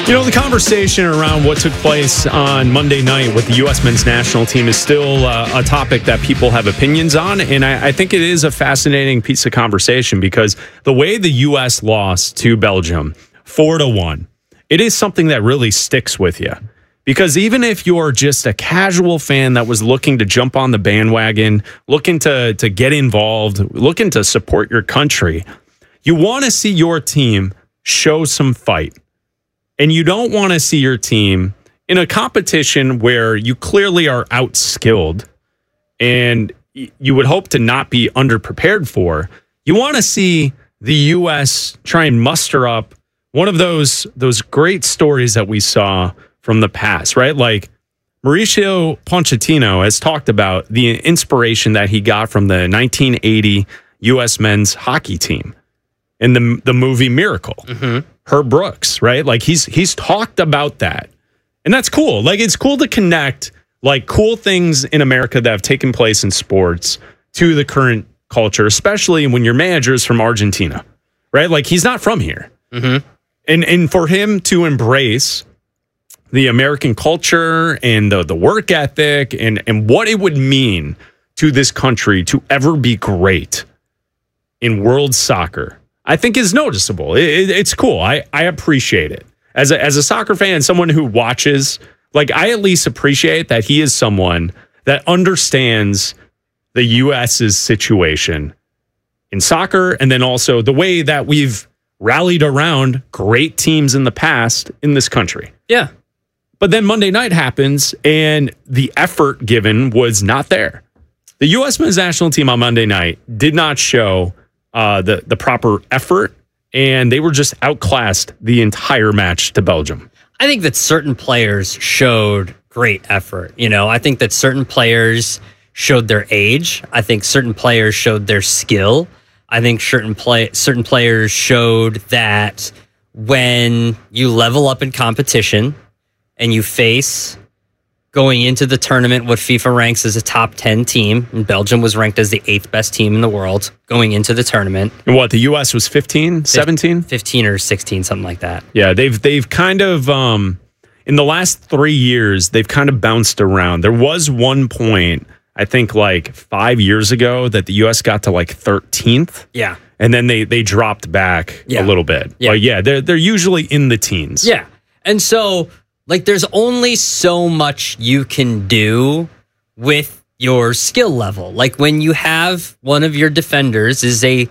You know, the conversation around what took place on Monday night with the U.S. men's national team is still a topic that people have opinions on. And I think it is a fascinating piece of conversation because the way the U.S. lost to Belgium 4-1, it is something that really sticks with you. Because even if you're just a casual fan that was looking to jump on the bandwagon, looking to get involved, looking to support your country, you want to see your team show some fight. And you don't want to see your team in a competition where you clearly are outskilled and you would hope to not be underprepared for. You want to see the U.S. try and muster up one of those great stories that we saw from the past, right? Like Mauricio Pochettino has talked about the inspiration that he got from the 1980 U.S. men's hockey team in the movie Miracle. Mm-hmm. Herb Brooks, right? Like he's talked about that. And that's cool. Like it's cool to connect like cool things in America that have taken place in sports to the current culture, especially when your manager is from Argentina, right? Like he's not from here. Mm-hmm. And for him to embrace the American culture and the work ethic and what it would mean to this country to ever be great in world soccer, I think is noticeable. It's cool. I appreciate it. As a soccer fan, someone who watches, like I at least appreciate that he is someone that understands the U.S.'s situation in soccer and then also the way that we've rallied around great teams in the past in this country. Yeah. But then Monday night happens and the effort given was not there. The U.S. men's national team on Monday night did not show the proper effort, and they were just outclassed the entire match to Belgium. I think that certain players showed great effort. You know, I think that certain players showed their age. I think certain players showed their skill. I think certain players showed that when you level up in competition and you face going into the tournament what FIFA ranks as a top 10 team, and Belgium was ranked as the 8th best team in the world going into the tournament. And what, the U.S. was 15, 17? 15 or 16, something like that. Yeah, they've kind of, in the last 3 years, they've kind of bounced around. There was one point, I think like 5 years ago, that the U.S. got to like 13th. Yeah. And then they dropped back a little bit. Yeah. But yeah, they're usually in the teens. Yeah. And so, like, there's only so much you can do with your skill level. Like, when you have one of your defenders is a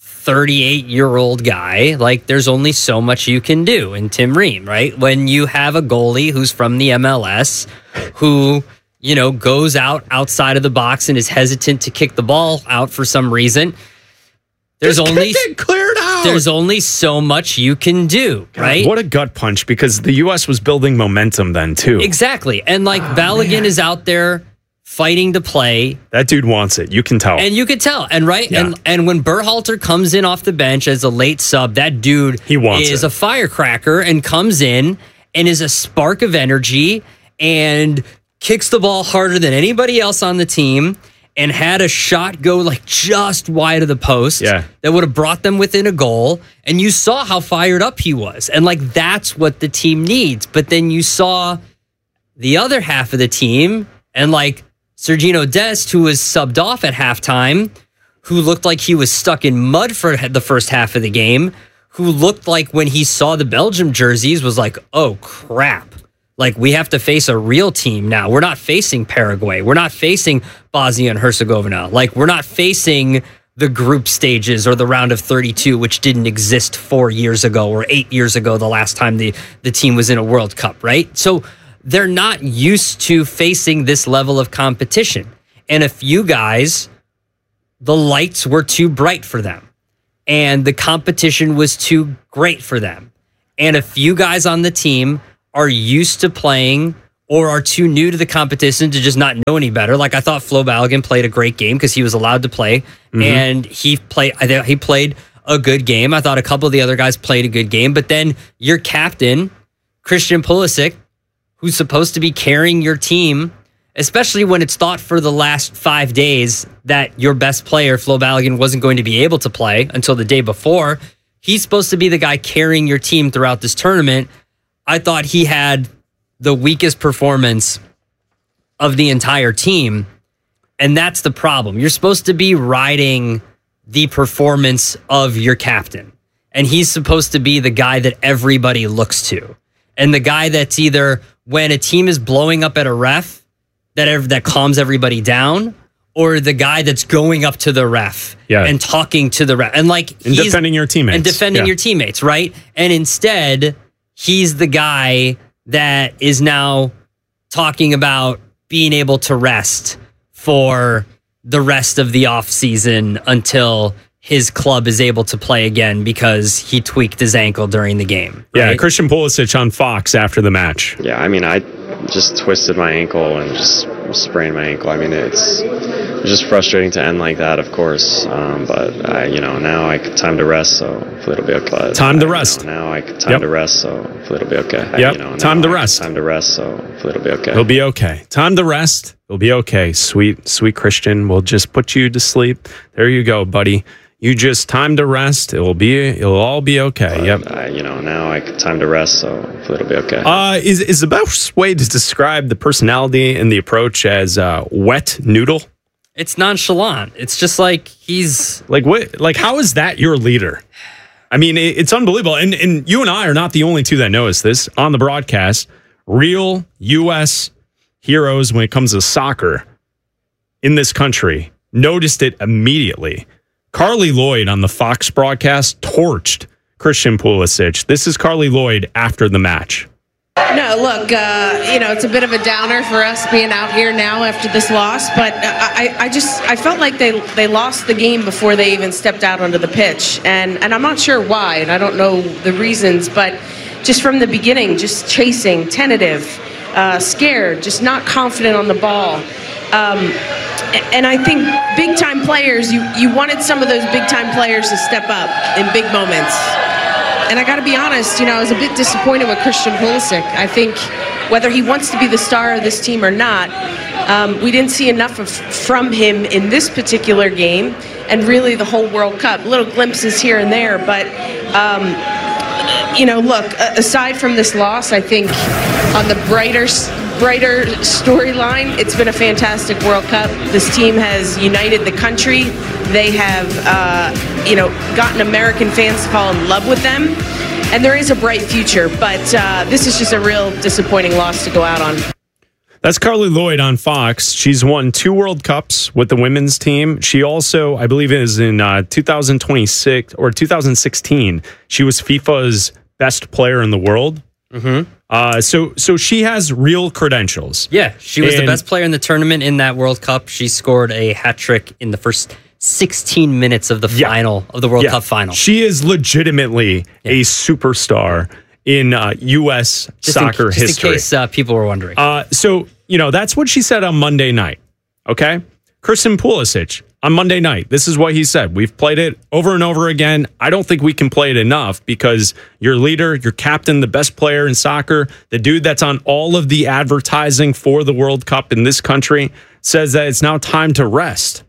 38-year-old guy, like, there's only so much you can do in Tim Ream, right? When you have a goalie who's from the MLS who, you know, goes outside of the box and is hesitant to kick the ball out for some reason, there's only cleared out. There's only so much you can do, right? God, what a gut punch, because the U.S. was building momentum then too. Exactly. And like Balogun is out there fighting to play. That dude wants it. You can tell. And you can tell. And right. Yeah. And when Berhalter comes in off the bench as a late sub, that dude is a firecracker and comes in and is a spark of energy and kicks the ball harder than anybody else on the team. And had a shot go like just wide of the post that would have brought them within a goal. And you saw how fired up he was. And like, that's what the team needs. But then you saw the other half of the team and like Sergiño Dest, who was subbed off at halftime, who looked like he was stuck in mud for the first half of the game, who looked like when he saw the Belgium jerseys was like, oh crap. Like, we have to face a real team now. We're not facing Paraguay. We're not facing Bosnia and Herzegovina. Like, we're not facing the group stages or the round of 32, which didn't exist 4 years ago or 8 years ago, the last time the team was in a World Cup, right? So they're not used to facing this level of competition. And a few guys, the lights were too bright for them. And the competition was too great for them. And a few guys on the team are used to playing or are too new to the competition to just not know any better. Like, I thought Flo Balogun played a great game because he was allowed to play, and he played a good game. I thought a couple of the other guys played a good game, but then your captain, Christian Pulisic, who's supposed to be carrying your team, especially when it's thought for the last 5 days that your best player, Flo Balogun, wasn't going to be able to play until the day before. He's supposed to be the guy carrying your team throughout this tournament. I thought he had the weakest performance of the entire team. And that's the problem. You're supposed to be riding the performance of your captain. And he's supposed to be the guy that everybody looks to. And the guy that's either when a team is blowing up at a ref, that calms everybody down, or the guy that's going up to the ref and talking to the ref. And defending your teammates. And defending your teammates, right? And instead, he's the guy that is now talking about being able to rest for the rest of the offseason until his club is able to play again because he tweaked his ankle during the game. Right? Yeah, Christian Pulisic on Fox after the match. Yeah, I mean, I just twisted my ankle and just sprained my ankle. I mean, it's just frustrating to end like that, of course. But now time to rest, so hopefully it'll be okay. Time to rest. To rest, so hopefully it'll be okay. Yep. Time to rest. Time to rest, so hopefully it'll be okay. It'll be okay. Time to rest. It'll be okay. Sweet Christian. We'll just put you to sleep. There you go, buddy. You just time to rest. It'll all be okay. Yep. Time to rest, so hopefully it'll be okay. Is the best way to describe the personality and the approach as wet noodle? It's nonchalant. It's just like he's what? Like, how is that your leader? I mean, it's unbelievable. And you and I are not the only two that notice this on the broadcast. Real U.S. heroes when it comes to soccer in this country noticed it immediately. Carly Lloyd on the Fox broadcast torched Christian Pulisic. This is Carly Lloyd after the match. No, look, it's a bit of a downer for us being out here now after this loss, but I felt like they lost the game before they even stepped out onto the pitch, and I'm not sure why, and I don't know the reasons, but just from the beginning, just chasing, tentative, scared, just not confident on the ball. And I think big-time players, you wanted some of those big-time players to step up in big moments. And I got to be honest, I was a bit disappointed with Christian Pulisic. I think whether he wants to be the star of this team or not, we didn't see enough from him in this particular game and really the whole World Cup. Little glimpses here and there, but, look, aside from this loss, I think on the brighter storyline, it's been a fantastic World Cup. This team has united the country. They have, gotten American fans to fall in love with them. And there is a bright future, but this is just a real disappointing loss to go out on. That's Carly Lloyd on Fox. She's won 2 World Cups with the women's team. She also, I believe, is in 2026 or 2016. She was FIFA's best player in the world. Mm-hmm. So she has real credentials. Yeah, she was the best player in the tournament in that World Cup. She scored a hat trick in the first 16 minutes of the final of the World Cup final. She is legitimately a superstar in U.S. soccer history. Just in case people were wondering. So that's what she said on Monday night. Okay, Christian Pulisic on Monday night. This is what he said. We've played it over and over again. I don't think we can play it enough because your leader, your captain, the best player in soccer, the dude that's on all of the advertising for the World Cup in this country, says that it's now time to rest.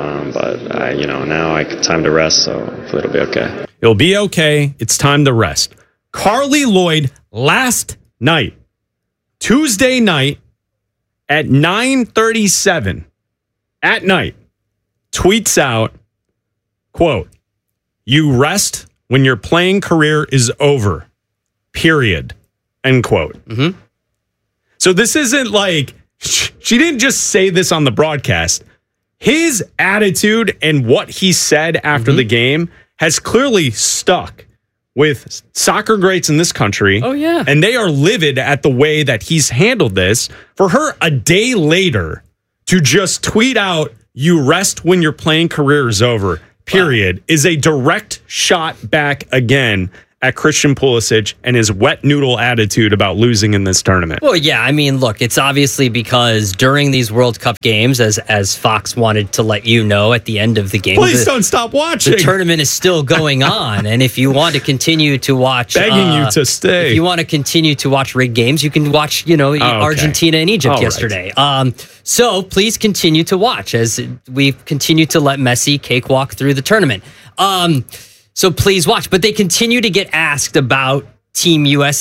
Time to rest, so hopefully it'll be okay. It'll be okay. It's time to rest. Carly Lloyd last night, Tuesday night at 9:37 at night, tweets out, quote, "You rest when your playing career is over, period," end quote. Mm-hmm. So this isn't like, she didn't just say this on the broadcast. His attitude and what he said after the game has clearly stuck with soccer greats in this country. Oh, yeah. And they are livid at the way that he's handled this. For her a day later to just tweet out, "You rest when your playing career is over," period, is a direct shot back again at Christian Pulisic and his wet noodle attitude about losing in this tournament. Well, yeah, I mean, look, it's obviously because during these World Cup games, as Fox wanted to let you know at the end of the game, please don't stop watching. The tournament is still going on, and if you want to continue to watch, begging you to stay. If you want to continue to watch rigged games, you can watch, Argentina and Egypt yesterday. So please continue to watch as we continue to let Messi cakewalk through the tournament. So please watch. But they continue to get asked about Team USA.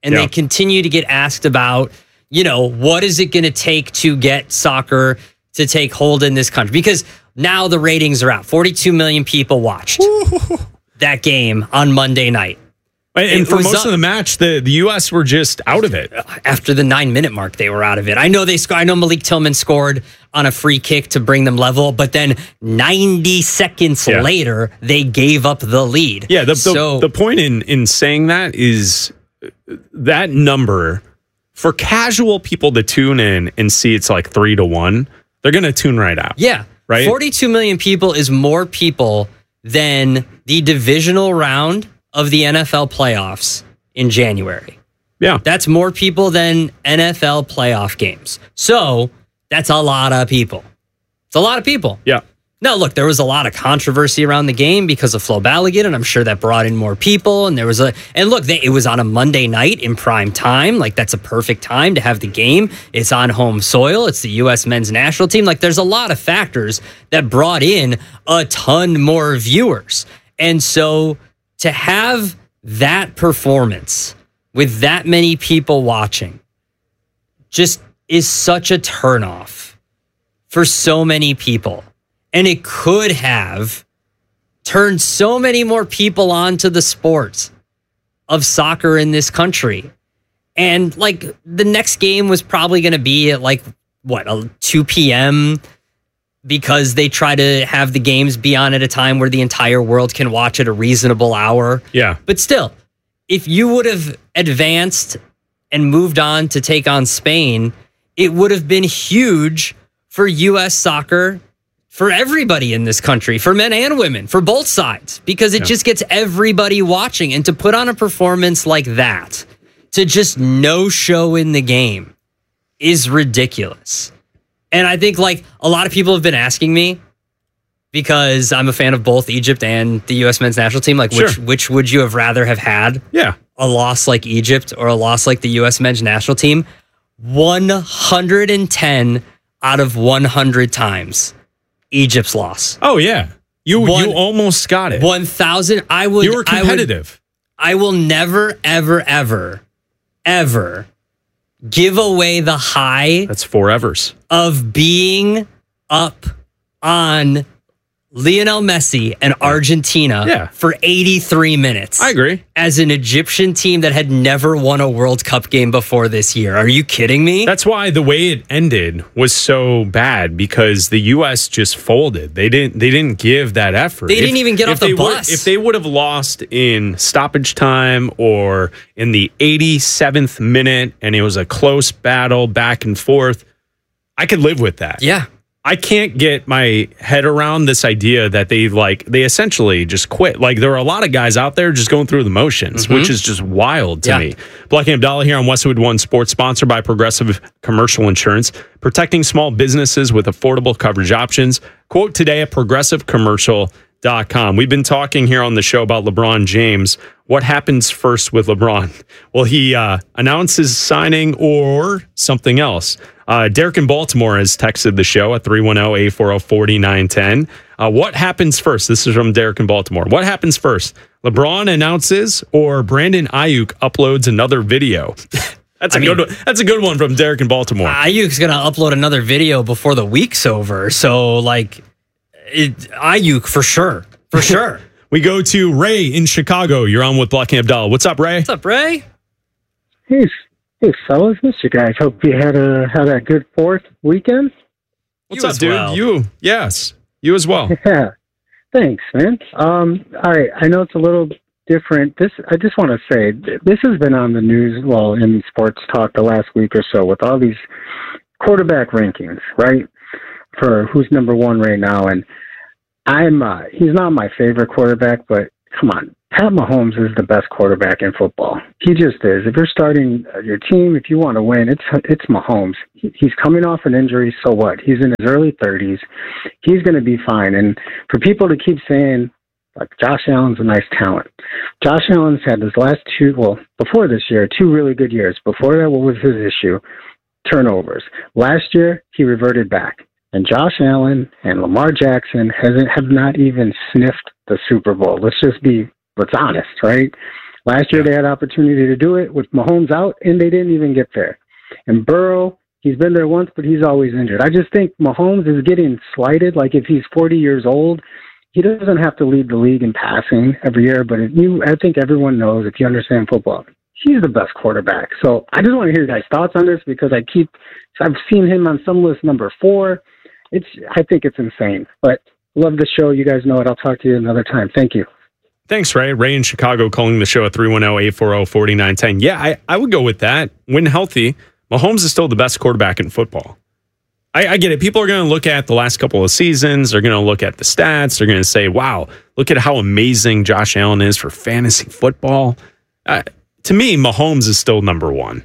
and they continue to get asked about, what is it going to take to get soccer to take hold in this country? Because now the ratings are out. 42 million people watched that game on Monday night. And for most of the match, the U.S. were just out of it. After the 9-minute mark, they were out of it. I know I know Malik Tillman scored on a free kick to bring them level, but then 90 seconds later, they gave up the lead. Yeah, the point in saying that is that number, for casual people to tune in and see it's like 3-1, they're going to tune right out. Yeah. Right? 42 million people is more people than the divisional round of the NFL playoffs in January. Yeah. That's more people than NFL playoff games. So that's a lot of people. It's a lot of people. Yeah. Now, look, there was a lot of controversy around the game because of Flo Balogun, and I'm sure that brought in more people. And it was on a Monday night in prime time. Like, that's a perfect time to have the game. It's on home soil. It's the U.S. men's national team. Like, there's a lot of factors that brought in a ton more viewers. And so to have that performance with that many people watching just is such a turnoff for so many people. And it could have turned so many more people onto the sport of soccer in this country. And like the next game was probably going to be at 2 p.m. because they try to have the games be on at a time where the entire world can watch at a reasonable hour. Yeah. But still, if you would have advanced and moved on to take on Spain, it would have been huge for U.S. soccer, for everybody in this country, for men and women, for both sides, because it just gets everybody watching. And to put on a performance like that, to just no show in the game, is ridiculous. And I think a lot of people have been asking me, because I'm a fan of both Egypt and the U.S. men's national team, which would you have rather have had? Yeah. A loss like Egypt or a loss like the U.S. men's national team? 110 out of 100 times, Egypt's loss. Oh, yeah. You almost got it. 1,000. You were competitive. I will never, ever, ever, ever give away the high. That's forevers. Of being up on Lionel Messi and Argentina for 83 minutes. I agree. As an Egyptian team that had never won a World Cup game before this year. Are you kidding me? That's why the way it ended was so bad, because the U.S. just folded. They didn't give that effort. They didn't even get off the bus. If they would have lost in stoppage time or in the 87th minute and it was a close battle back and forth, I could live with that. Yeah. I can't get my head around this idea that they essentially just quit. Like, there are a lot of guys out there just going through the motions, which is just wild to me. Blake and Abdallah here on Westwood One Sports, sponsored by Progressive Commercial Insurance, protecting small businesses with affordable coverage options. Quote today at progressivecommercial.com. We've been talking here on the show about LeBron James. What happens first with LeBron? Will he announce his signing or something else? Derek in Baltimore has texted the show at 310-840-4910. What happens first? This is from Derek in Baltimore. What happens first? LeBron announces or Brandon Ayuk uploads another video? That's a good one. That's a good one from Derek in Baltimore. Ayuk's going to upload another video before the week's over. So, Ayuk for sure. For sure. We go to Ray in Chicago. You're on with Blake and Abdallah. What's up, Ray? What's up, Ray? Hey, fellas, missed you guys. Hope you had a good 4th weekend. What's up, dude? Yes, you as well. Yeah, thanks, man. All right, I know it's a little different. I just want to say, this has been on the news, in sports talk the last week or so, with all these quarterback rankings, right? For who's number one right now, and he's not my favorite quarterback, but come on. Pat Mahomes is the best quarterback in football. He just is. If you're starting your team, if you want to win, it's Mahomes. He's coming off an injury, so what? He's in his early 30s. He's going to be fine. And for people to keep saying, Josh Allen's a nice talent. Josh Allen's had his last before this year, 2 really good years. Before that, what was his issue? Turnovers. Last year, he reverted back. And Josh Allen and Lamar Jackson have not even sniffed the Super Bowl. Let's honest, right? Last year they had opportunity to do it with Mahomes out, and they didn't even get there. And Burrow, he's been there once, but he's always injured. I just think Mahomes is getting slighted. Like if he's 40 years old, he doesn't have to lead the league in passing every year. But I think everyone knows, if you understand football, he's the best quarterback. So I just want to hear your guys' thoughts on this because I've seen him on some list number 4. I think it's insane. But love the show. You guys know it. I'll talk to you another time. Thank you. Thanks, Ray. Ray in Chicago calling the show at 310-840-4910. Yeah, I would go with that. When healthy, Mahomes is still the best quarterback in football. I get it. People are going to look at the last couple of seasons. They're going to look at the stats. They're going to say, wow, look at how amazing Josh Allen is for fantasy football. To me, Mahomes is still number 1.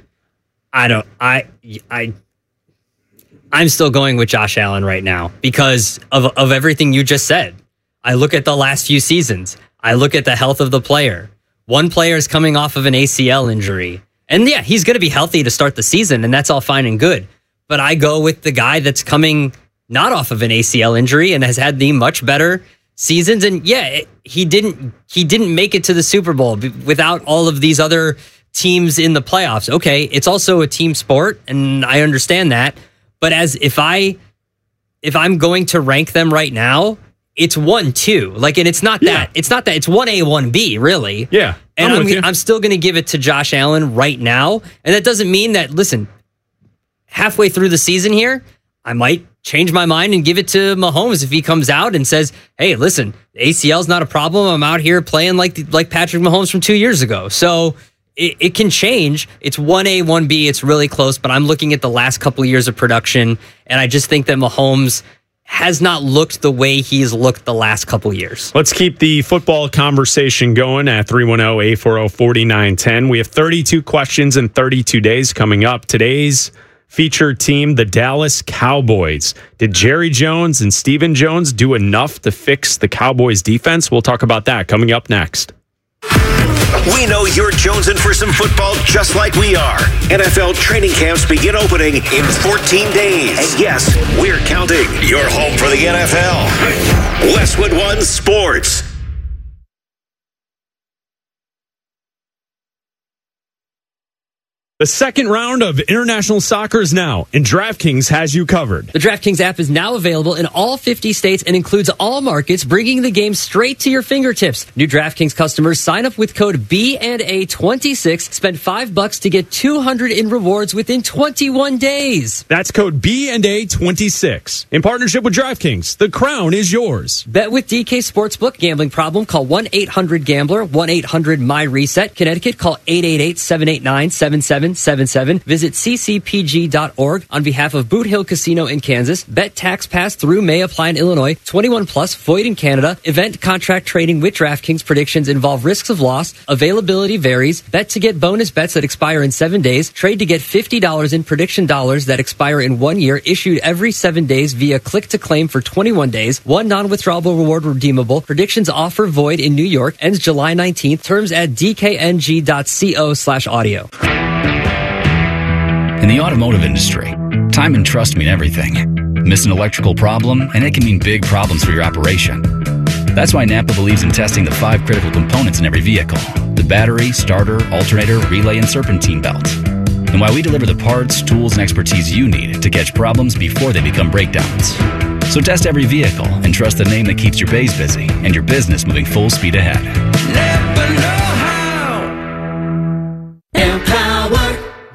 I'm still going with Josh Allen right now because of everything you just said. I look at the last few seasons. I look at the health of the player. One player is coming off of an ACL injury. And yeah, he's going to be healthy to start the season, and that's all fine and good. But I go with the guy that's coming not off of an ACL injury and has had the much better seasons. And yeah, he didn't make it to the Super Bowl without all of these other teams in the playoffs. Okay, it's also a team sport, and I understand that. But if I'm going to rank them right now, it's 1, 2. Like, and it's not that. It's 1A, 1B, really. Yeah. And I'm still going to give it to Josh Allen right now. And that doesn't mean that, listen, halfway through the season here, I might change my mind and give it to Mahomes if he comes out and says, hey, listen, ACL's not a problem. I'm out here playing like Patrick Mahomes from 2 years ago. So it can change. It's 1A, 1B. It's really close. But I'm looking at the last couple of years of production, and I just think that Mahomes has not looked the way he's looked the last couple years. Let's keep the football conversation going at 310-840-4910. We have 32 questions in 32 days coming up. Today's featured team, the Dallas Cowboys. Did Jerry Jones and Stephen Jones do enough to fix the Cowboys defense? We'll talk about that coming up next. We know you're jonesing for some football just like we are. NFL training camps begin opening in 14 days. And yes, we're counting. Your home for the NFL. Westwood One Sports. The second round of international soccer is now, and DraftKings has you covered. The DraftKings app is now available in all 50 states and includes all markets, bringing the game straight to your fingertips. New DraftKings customers sign up with code BNA26, spend $5 to get $200 in rewards within 21 days. That's code BNA26. In partnership with DraftKings, the crown is yours. Bet with DK Sportsbook. Gambling problem? Call 1-800-GAMBLER, 1-800-MY-RESET. Connecticut, call 888-789-7777. Visit ccpg.org on behalf of Boot Hill Casino in Kansas. Bet tax pass through may apply in Illinois. 21 plus, void in Canada. Event contract trading with DraftKings. Predictions involve risks of loss. Availability varies. Bet to get bonus bets that expire in 7 days. Trade to get $50 in prediction dollars that expire in 1 year. Issued every 7 days via click to claim for 21 days. One non-withdrawable reward redeemable. Predictions offer void in New York. Ends July 19th. Terms at dkng.co/audio. In the automotive industry, time and trust mean everything. Miss an electrical problem, and it can mean big problems for your operation. That's why Napa believes in testing the 5 critical components in every vehicle: the battery, starter, alternator, relay, and serpentine belt. And why we deliver the parts, tools, and expertise you need to catch problems before they become breakdowns. So test every vehicle and trust the name that keeps your bays busy and your business moving full speed ahead. Napa know-how. Empower.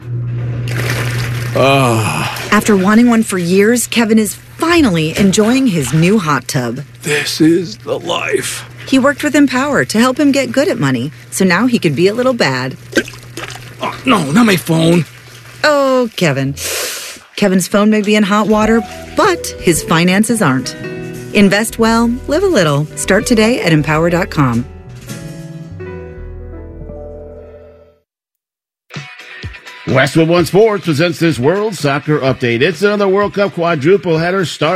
After wanting one for years, Kevin is finally enjoying his new hot tub. This is the life. He worked with Empower to help him get good at money, so now he could be a little bad. Oh, no, not my phone. Oh, Kevin. Kevin's phone may be in hot water, but his finances aren't. Invest well, live a little. Start today at Empower.com. Westwood One Sports presents this World Soccer Update. It's another World Cup quadruple header start.